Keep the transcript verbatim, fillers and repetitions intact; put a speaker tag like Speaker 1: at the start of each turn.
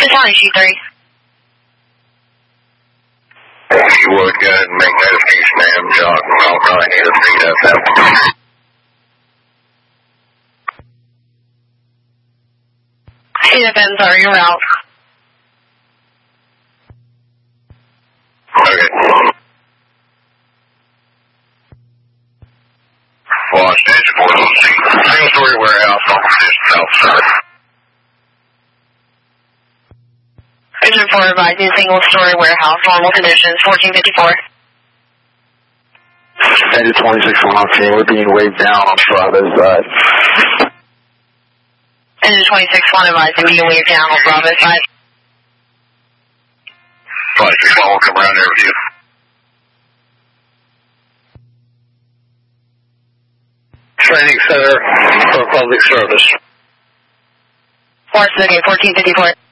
Speaker 1: County, G three.
Speaker 2: You would go ahead and make notification to M Jock, and I'll probably need a feed up that.
Speaker 1: C F Ms are your route.
Speaker 2: Okay. Watch, engine four, single story warehouse on the south side.
Speaker 1: Engine four advising single story warehouse, normal conditions, fourteen fifty-four.
Speaker 3: Engine twenty-six one okay, we're being waved down on Bravo's side.
Speaker 1: Engine twenty-six one advising being waved down on Bravo's side.
Speaker 2: twenty-six one will come around there with you. Training Center for Public Service.
Speaker 1: Force, okay, fourteen fifty-four.